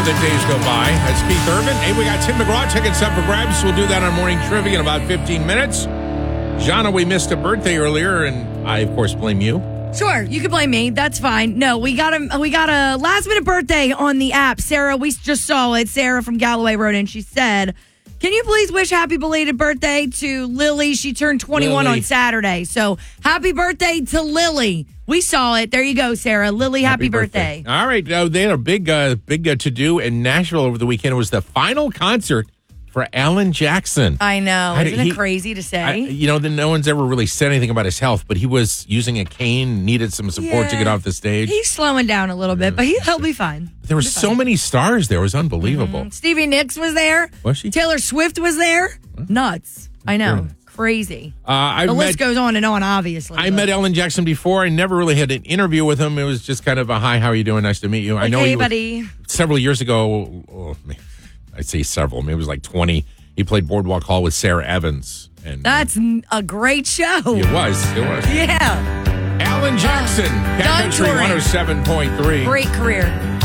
the days go by. That's Keith Urban. Hey, we got Tim McGraw tickets up for grabs. We'll do that on Morning Trivia in about 15 minutes. Jana, we missed a birthday earlier, and I, of course, blame you. Sure, you can blame me. That's fine. No, we got a last minute birthday on the app. Sarah, we just saw it. Sarah from Galloway wrote in. She said, "Can you please wish happy belated birthday to Lily? She turned 21 on Saturday. So happy birthday to Lily." We saw it. There you go, Sarah. Lily, happy birthday. All right. They had a big to-do in Nashville over the weekend. It was the final concert for Alan Jackson. I know. Isn't it crazy to say? No one's ever really said anything about his health, but he was using a cane, needed some support to get off the stage. He's slowing down a little bit, but he'll be fine. There were so many stars there. It was unbelievable. Mm-hmm. Stevie Nicks was there. Was she? Taylor Swift was there. Nuts. I know. Crazy. The list goes on and on, obviously. I met Alan Jackson before. I never really had an interview with him. It was just kind of a, hi, how are you doing? Nice to meet you. I know hey, buddy. Several years ago, I'd say several, maybe it was like 20, he played Boardwalk Hall with Sarah Evans. And that's a great show. It was. Yeah. Alan Jackson, Cat Country 107.3. Great career.